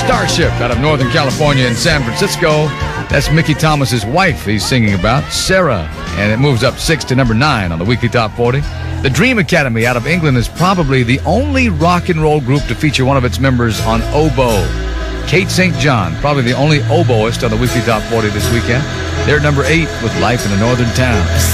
Starship out of Northern California and San Francisco. That's Mickey Thomas's wife he's singing about, Sarah. And it moves up 6 to number 9 on the Weekly Top 40. The Dream Academy out of England is probably the only rock and roll group to feature one of its members on oboe. Kate St. John, probably the only oboist on the Weekly Top 40 this weekend. They're at number 8 with Life in a Northern Town.